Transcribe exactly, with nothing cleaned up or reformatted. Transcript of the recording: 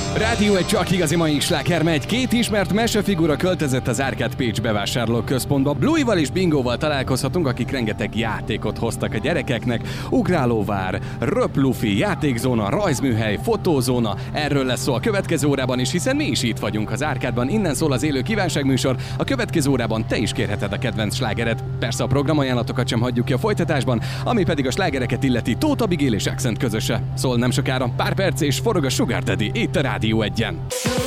Rádió egy csak igazi mai sláger megy. Két ismert mesefigura költözött az Árkád Pécs bevásárlóközpontba. Bluival és Bingóval találkozhatunk, akik rengeteg játékot hoztak a gyerekeknek. Ugrálóvár, röplufi, játékzóna, rajzműhely, fotózóna. Erről lesz szó a következő órában is, hiszen mi is itt vagyunk az Árkádban. Innen szól az élő kívánságműsor. A következő órában te is kérheted a kedvenc slágeret. Persze a programajánlatokat sem hagyjuk ki a folytatásban, ami pedig a slágereket illeti Tóth Abigail és Accent közöse. Szól nem sokára, pár perc és forog a Sugar Daddy itt a Rádió egyen.